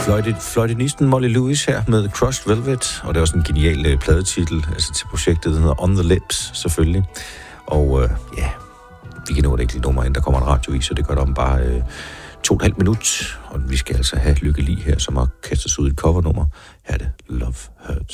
Fløjtenisten Molly Lewis her med Crushed Velvet, og det er også en genial pladetitel altså til projektet, der hedder On the Lips, selvfølgelig. Og vi kan nå et enkelt nummer ind, der kommer en radio i, så det gør det om bare 2,5 minutter, og vi skal altså have Lykke Li her, som har kastet sig ud i et covernummer. Her er det Love Hurts.